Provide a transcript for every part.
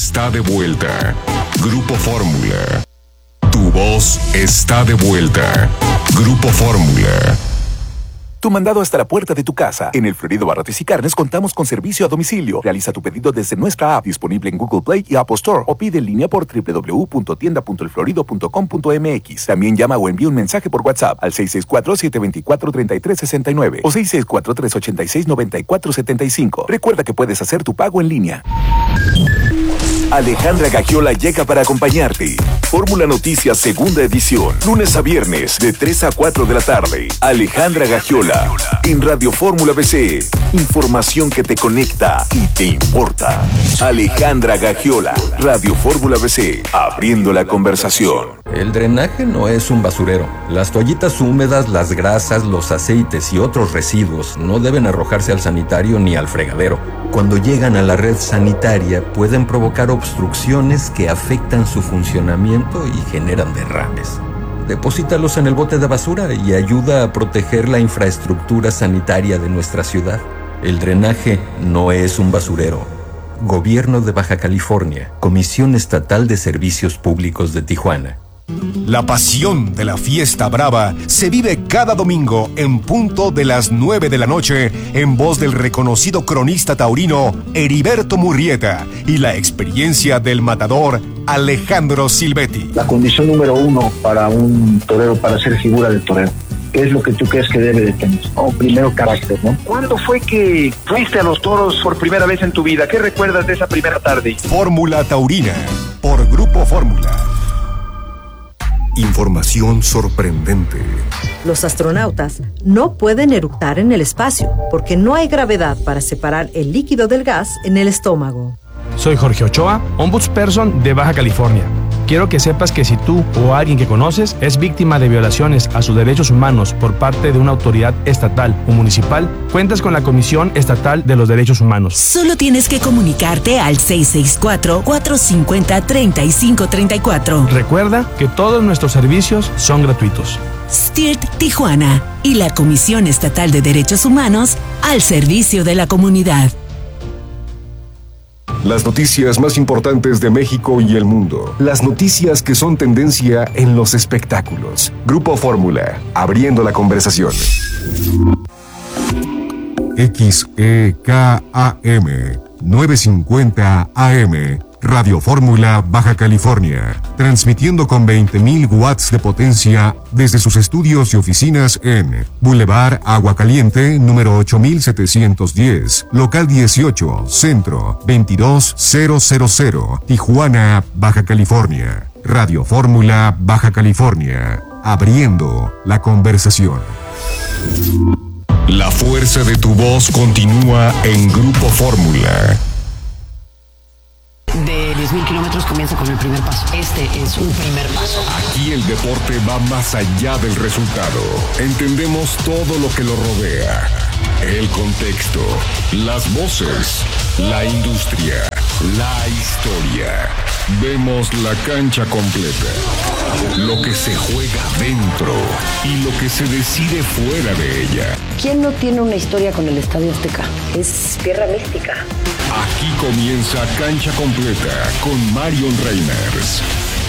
está de vuelta. Grupo Fórmula. Tu voz está de vuelta. Grupo Fórmula. Tu mandado hasta la puerta de tu casa. En El Florido Barrotes y Carnes contamos con servicio a domicilio. Realiza tu pedido desde nuestra app disponible en Google Play y Apple Store o pide en línea por www.tienda.elflorido.com.mx. También llama o envía un mensaje por WhatsApp al 664-724-3369 o 664-386-9475. Recuerda que puedes hacer tu pago en línea. Alejandra Gagiola llega para acompañarte. Fórmula Noticias segunda edición, lunes a viernes de 3 a 4 de la tarde. Alejandra Gagiola en Radio Fórmula BC. Información que te conecta y te importa. Alejandra Gagiola, Radio Fórmula BC, abriendo la conversación. El drenaje no es un basurero. Las toallitas húmedas, las grasas, los aceites y otros residuos no deben arrojarse al sanitario ni al fregadero. Cuando llegan a la red sanitaria pueden provocar obstrucciones que afectan su funcionamiento y generan derrames. Deposítalos en el bote de basura y ayuda a proteger la infraestructura sanitaria de nuestra ciudad. El drenaje no es un basurero. Gobierno de Baja California, Comisión Estatal de Servicios Públicos de Tijuana. La pasión de la fiesta brava se vive cada domingo en punto de las 9 de la noche en voz del reconocido cronista taurino Heriberto Murrieta y la experiencia del matador Alejandro Silvetti. La condición número uno para un torero, para ser figura del torero, ¿qué es lo que tú crees que debe de tener? Primero, carácter, ¿no? ¿Cuándo fue que fuiste a los toros por primera vez en tu vida? ¿Qué recuerdas de esa primera tarde? Fórmula Taurina, por Grupo Fórmula. Información sorprendente. Los astronautas no pueden eructar en el espacio porque no hay gravedad para separar el líquido del gas en el estómago. Soy Jorge Ochoa, ombudsperson de Baja California. Quiero que sepas que si tú o alguien que conoces es víctima de violaciones a sus derechos humanos por parte de una autoridad estatal o municipal, cuentas con la Comisión Estatal de los Derechos Humanos. Solo tienes que comunicarte al 664-450-3534. Recuerda que todos nuestros servicios son gratuitos. STIRT Tijuana y la Comisión Estatal de Derechos Humanos al servicio de la comunidad. Las noticias más importantes de México y el mundo. Las noticias que son tendencia en los espectáculos. Grupo Fórmula, abriendo la conversación. XEKAM 950 AM, Radio Fórmula Baja California, transmitiendo con 20.000 watts de potencia desde sus estudios y oficinas en Boulevard Agua Caliente, número 8710, local 18, centro 22000, Tijuana, Baja California. Radio Fórmula Baja California, abriendo la conversación. La fuerza de tu voz continúa en Grupo Fórmula. De 10.000 kilómetros comienza con el primer paso. Este es un primer paso. Aquí el deporte va más allá del resultado. Entendemos todo lo que lo rodea. El contexto, las voces, la industria, la historia. Vemos la cancha completa. Lo que se juega dentro y lo que se decide fuera de ella. ¿Quién no tiene una historia con el Estadio Azteca? Es tierra mística. Aquí comienza Cancha Completa con Marion Reimers.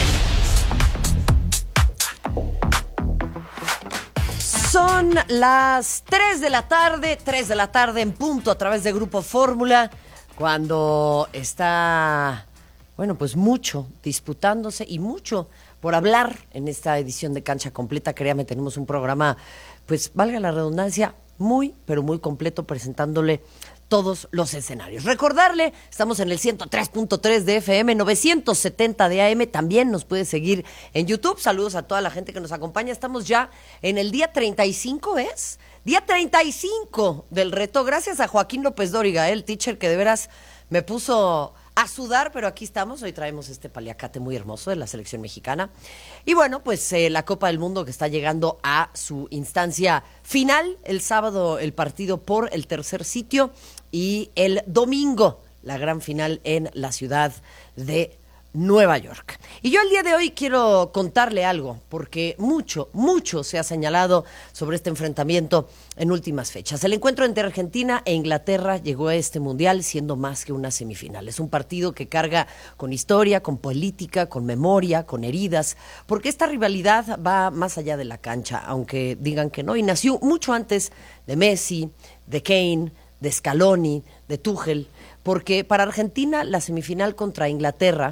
Son las 3 de la tarde en punto a través de Grupo Fórmula, cuando está, pues mucho disputándose y mucho por hablar en esta edición de Cancha Completa. Créame, tenemos un programa, valga la redundancia, muy, pero muy completo, presentándole todos los escenarios. Recordarle, estamos en el 103.3 de FM, 970 de AM, también nos puede seguir en YouTube. Saludos a toda la gente que nos acompaña. Estamos ya en el día 35, ¿ves? Día 35 del reto, gracias a Joaquín López Dóriga, el teacher que de veras me puso a sudar, pero aquí estamos. Hoy traemos este paliacate muy hermoso de la selección mexicana. Y la Copa del Mundo que está llegando a su instancia final. El sábado el partido por el tercer sitio y el domingo la gran final en la ciudad de Nueva York. Y yo el día de hoy quiero contarle algo, porque mucho se ha señalado sobre este enfrentamiento en últimas fechas. El encuentro entre Argentina e Inglaterra llegó a este mundial siendo más que una semifinal. Es un partido que carga con historia, con política, con memoria, con heridas, porque esta rivalidad va más allá de la cancha, aunque digan que no, y nació mucho antes de Messi, de Kane, de Scaloni, de Tuchel, porque para Argentina la semifinal contra Inglaterra,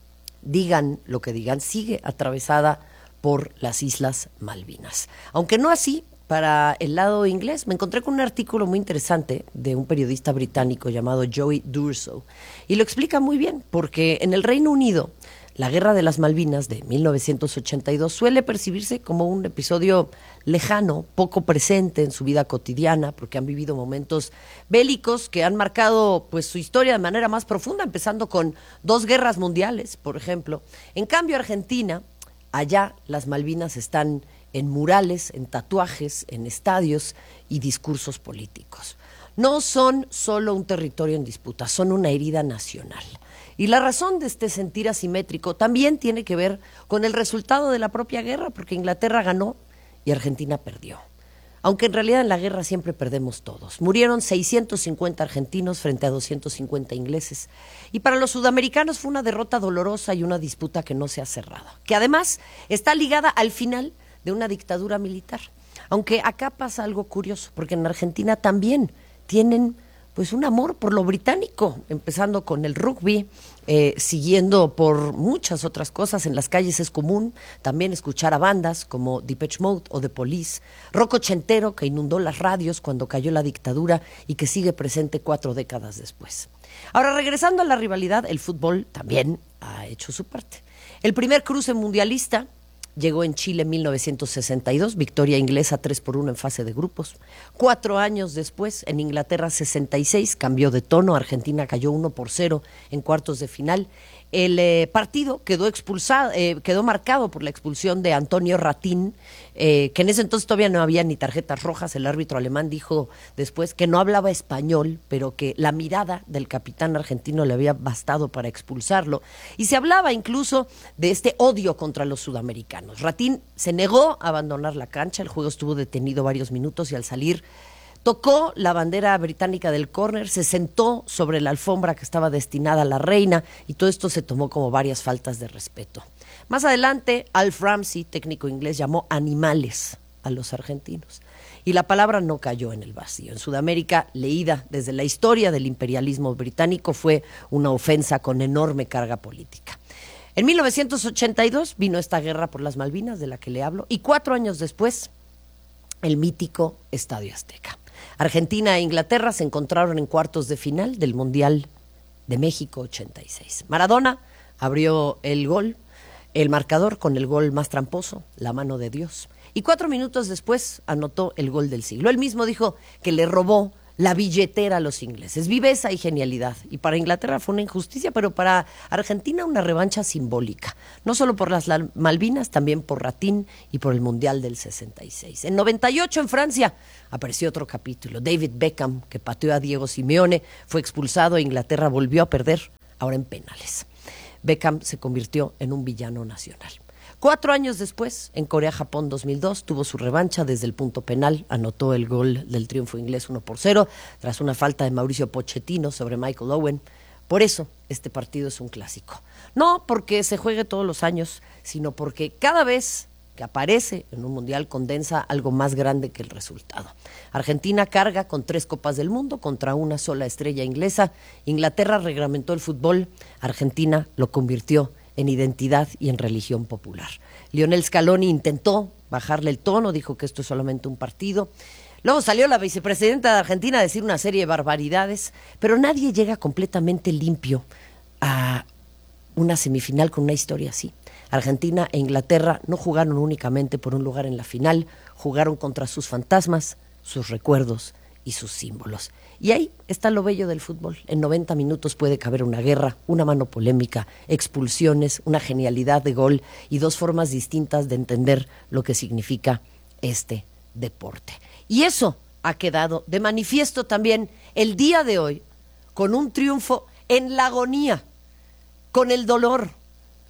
digan lo que digan, sigue atravesada por las Islas Malvinas. Aunque no así para el lado inglés. Me encontré con un artículo muy interesante de un periodista británico llamado Joey Durso, y lo explica muy bien, porque en el Reino Unido la Guerra de las Malvinas de 1982 suele percibirse como un episodio lejano, poco presente en su vida cotidiana, porque han vivido momentos bélicos que han marcado pues su historia de manera más profunda, empezando con 2 guerras mundiales, por ejemplo. En cambio, Argentina, allá las Malvinas están en murales, en tatuajes, en estadios y discursos políticos. No son solo un territorio en disputa, son una herida nacional. Y la razón de este sentir asimétrico también tiene que ver con el resultado de la propia guerra, porque Inglaterra ganó y Argentina perdió. Aunque en realidad en la guerra siempre perdemos todos. Murieron 650 argentinos frente a 250 ingleses. Y para los sudamericanos fue una derrota dolorosa y una disputa que no se ha cerrado, que además está ligada al final de una dictadura militar. Aunque acá pasa algo curioso, porque en Argentina también tienen pues un amor por lo británico, empezando con el rugby, siguiendo por muchas otras cosas. En las calles es común también escuchar a bandas como Depeche Mode o The Police, rock ochentero que inundó las radios cuando cayó la dictadura y que sigue presente 4 décadas después. Ahora, regresando a la rivalidad, el fútbol también ha hecho su parte. El primer cruce mundialista llegó en Chile en 1962, victoria inglesa 3-1 en fase de grupos. 4 años después, en Inglaterra 66, cambió de tono, Argentina cayó 1-0 en cuartos de final. El partido quedó marcado por la expulsión de Antonio Ratín, que en ese entonces todavía no había ni tarjetas rojas. El árbitro alemán dijo después que no hablaba español, pero que la mirada del capitán argentino le había bastado para expulsarlo. Y se hablaba incluso de este odio contra los sudamericanos. Ratín se negó a abandonar la cancha, el juego estuvo detenido varios minutos y al salir tocó la bandera británica del córner, se sentó sobre la alfombra que estaba destinada a la reina, y todo esto se tomó como varias faltas de respeto. Más adelante, Alf Ramsey, técnico inglés, llamó animales a los argentinos. Y la palabra no cayó en el vacío. En Sudamérica, leída desde la historia del imperialismo británico, fue una ofensa con enorme carga política. En 1982 vino esta guerra por las Malvinas, de la que le hablo, y 4 años después, el mítico Estadio Azteca. Argentina e Inglaterra se encontraron en cuartos de final del Mundial de México 86. Maradona abrió el marcador con el gol más tramposo, la mano de Dios. Y 4 minutos después anotó el gol del siglo. Él mismo dijo que le robó la billetera a los ingleses. Viveza y genialidad. Y para Inglaterra fue una injusticia, pero para Argentina una revancha simbólica. No solo por las Malvinas, también por Ratín y por el Mundial del 66. En 98 en Francia apareció otro capítulo. David Beckham, que pateó a Diego Simeone, fue expulsado e Inglaterra volvió a perder, ahora en penales. Beckham se convirtió en un villano nacional. 4 años después, en Corea-Japón 2002, tuvo su revancha desde el punto penal, anotó el gol del triunfo inglés 1-0, tras una falta de Mauricio Pochettino sobre Michael Owen. Por eso, este partido es un clásico. No porque se juegue todos los años, sino porque cada vez que aparece en un mundial condensa algo más grande que el resultado. Argentina carga con 3 Copas del Mundo contra una sola estrella inglesa. Inglaterra reglamentó el fútbol, Argentina lo convirtió en identidad y en religión popular. Lionel Scaloni intentó bajarle el tono, dijo que esto es solamente un partido. Luego salió la vicepresidenta de Argentina a decir una serie de barbaridades, pero nadie llega completamente limpio a una semifinal con una historia así. Argentina e Inglaterra no jugaron únicamente por un lugar en la final, jugaron contra sus fantasmas, sus recuerdos y sus símbolos. Y ahí está lo bello del fútbol. En 90 minutos puede caber una guerra, una mano polémica, expulsiones, una genialidad de gol y 2 formas distintas de entender lo que significa este deporte. Y eso ha quedado de manifiesto también el día de hoy, con un triunfo en la agonía, con el dolor,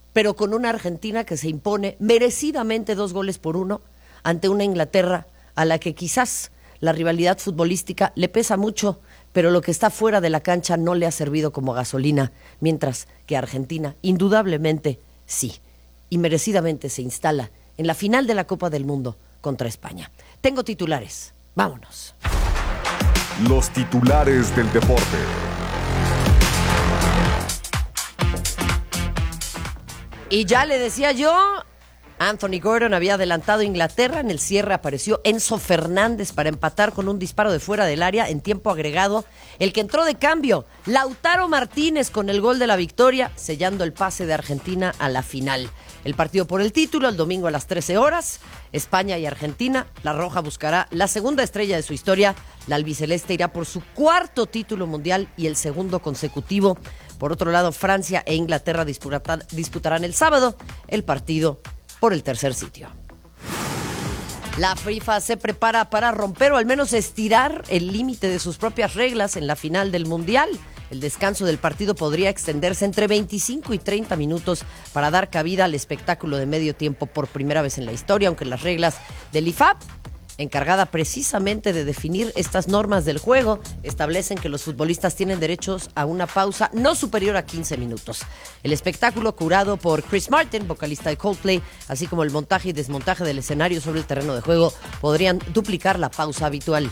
pero con una Argentina que se impone merecidamente 2-1 ante una Inglaterra a la que quizás la rivalidad futbolística le pesa mucho, pero lo que está fuera de la cancha no le ha servido como gasolina, mientras que Argentina indudablemente sí, y merecidamente se instala en la final de la Copa del Mundo contra España. Tengo titulares, vámonos. Los titulares del deporte. Y ya le decía yo, Anthony Gordon había adelantado a Inglaterra. En el cierre apareció Enzo Fernández para empatar con un disparo de fuera del área en tiempo agregado. El que entró de cambio, Lautaro Martínez, con el gol de la victoria, sellando el pase de Argentina a la final. El partido por el título, el domingo a las 13 horas. España y Argentina. La Roja buscará la segunda estrella de su historia. La albiceleste irá por su 4º título mundial y el 2º consecutivo. Por otro lado, Francia e Inglaterra disputarán el sábado el partido por el 3er sitio. La FIFA se prepara para romper o al menos estirar el límite de sus propias reglas en la final del Mundial. El descanso del partido podría extenderse entre 25 y 30 minutos para dar cabida al espectáculo de medio tiempo por primera vez en la historia, aunque las reglas del IFAB, encargada precisamente de definir estas normas del juego, establecen que los futbolistas tienen derechos a una pausa no superior a 15 minutos. El espectáculo, curado por Chris Martin, vocalista de Coldplay, así como el montaje y desmontaje del escenario sobre el terreno de juego, podrían duplicar la pausa habitual.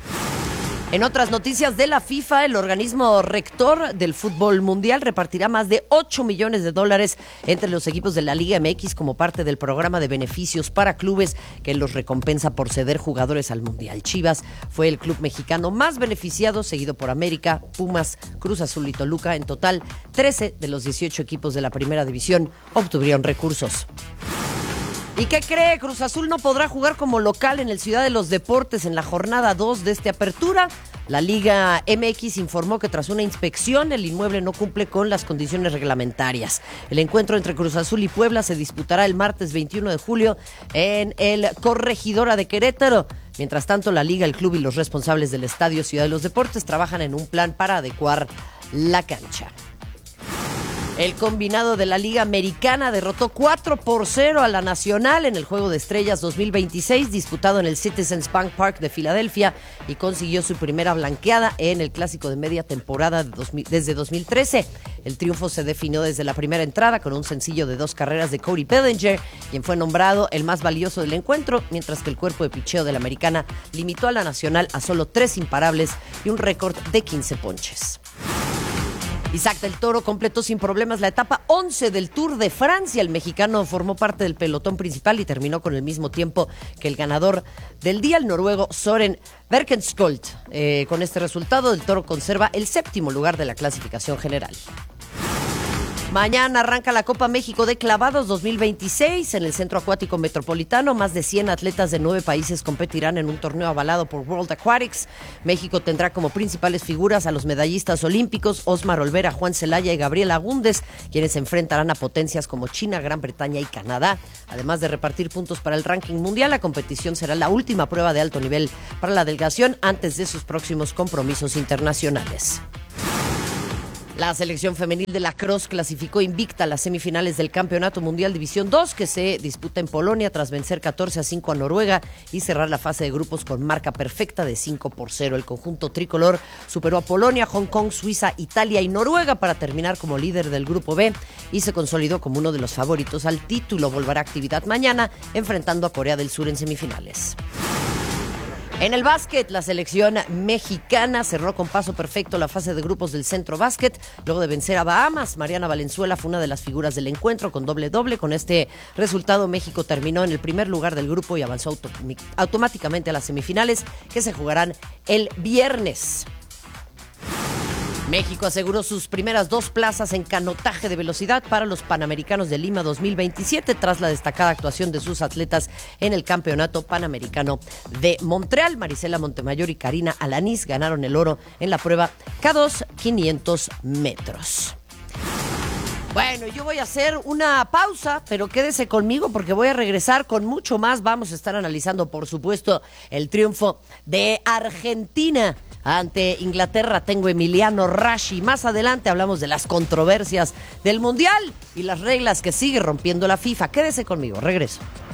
En otras noticias de la FIFA, el organismo rector del fútbol mundial repartirá más de $8 millones entre los equipos de la Liga MX como parte del programa de beneficios para clubes que los recompensa por ceder jugadores al mundial. Chivas fue el club mexicano más beneficiado, seguido por América, Pumas, Cruz Azul y Toluca. En total, 13 de los 18 equipos de la primera división obtuvieron recursos. ¿Y qué cree? Cruz Azul no podrá jugar como local en el Ciudad de los Deportes en la jornada 2 de esta apertura. La Liga MX informó que tras una inspección el inmueble no cumple con las condiciones reglamentarias. El encuentro entre Cruz Azul y Puebla se disputará el martes 21 de julio en el Corregidora de Querétaro. Mientras tanto, la Liga, el club y los responsables del Estadio Ciudad de los Deportes trabajan en un plan para adecuar la cancha. El combinado de la Liga Americana derrotó 4-0 a la Nacional en el Juego de Estrellas 2026, disputado en el Citizens Bank Park de Filadelfia, y consiguió su primera blanqueada en el clásico de media temporada desde 2013. El triunfo se definió desde la primera entrada con un sencillo de 2 carreras de Cody Bellinger, quien fue nombrado el más valioso del encuentro, mientras que el cuerpo de picheo de la Americana limitó a la Nacional a solo 3 imparables y un récord de 15 ponches. Isaac del Toro completó sin problemas la etapa 11 del Tour de Francia. El mexicano formó parte del pelotón principal y terminó con el mismo tiempo que el ganador del día, el noruego Søren Berkenskold. Con este resultado, del Toro conserva el 7º lugar de la clasificación general. Mañana arranca la Copa México de Clavados 2026 en el Centro Acuático Metropolitano. Más de 100 atletas de 9 países competirán en un torneo avalado por World Aquatics. México tendrá como principales figuras a los medallistas olímpicos Osmar Olvera, Juan Celaya y Gabriel Agúndez, quienes se enfrentarán a potencias como China, Gran Bretaña y Canadá. Además de repartir puntos para el ranking mundial, la competición será la última prueba de alto nivel para la delegación antes de sus próximos compromisos internacionales. La selección femenil de lacrosse clasificó invicta a las semifinales del Campeonato Mundial División 2, que se disputa en Polonia tras vencer 14-5 a Noruega y cerrar la fase de grupos con marca perfecta de 5-0. El conjunto tricolor superó a Polonia, Hong Kong, Suiza, Italia y Noruega para terminar como líder del Grupo B y se consolidó como uno de los favoritos al título. Volverá a actividad mañana, enfrentando a Corea del Sur en semifinales. En el básquet, la selección mexicana cerró con paso perfecto la fase de grupos del Centro Básquet, luego de vencer a Bahamas. Mariana Valenzuela fue una de las figuras del encuentro con doble-doble. Con este resultado, México terminó en el primer lugar del grupo y avanzó automáticamente a las semifinales, que se jugarán el viernes. México aseguró sus primeras 2 plazas en canotaje de velocidad para los Panamericanos de Lima 2027 tras la destacada actuación de sus atletas en el Campeonato Panamericano de Montreal. Marisela Montemayor y Karina Alanís ganaron el oro en la prueba K2 500 metros. Bueno, yo voy a hacer una pausa, pero quédese conmigo porque voy a regresar con mucho más. Vamos a estar analizando, por supuesto, el triunfo de Argentina ante Inglaterra. Tengo Emiliano Rashi. Más adelante hablamos de las controversias del Mundial y las reglas que sigue rompiendo la FIFA. Quédese conmigo, regreso.